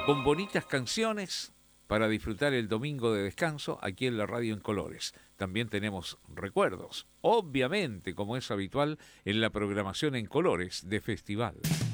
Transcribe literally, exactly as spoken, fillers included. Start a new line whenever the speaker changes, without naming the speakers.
con bonitas canciones para disfrutar el domingo de descanso aquí en la radio en colores. También tenemos recuerdos, obviamente, como es habitual en la programación en colores de festival.